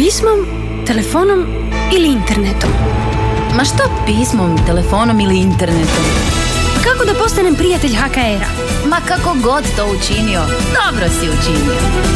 Pismom, telefonom ili internetom? Ma što pismom, telefonom ili internetom? Kako da postanem prijatelj HKR-a? Ma kako god to učinio, dobro si učinio.